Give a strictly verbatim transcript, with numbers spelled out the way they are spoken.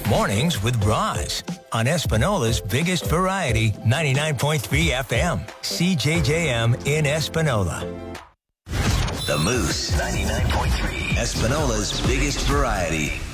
Mornings with Roz on Espinola's biggest variety, ninety-nine point three F M, C J J M in Espinola. The Moose, ninety-nine point three, Espinola's biggest variety.